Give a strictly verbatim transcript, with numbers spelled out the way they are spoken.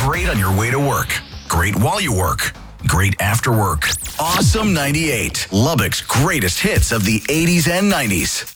Great on your way to work. Great while you work. Great after work. Awesome ninety-eight. Lubbock's greatest hits of the eighties and nineties.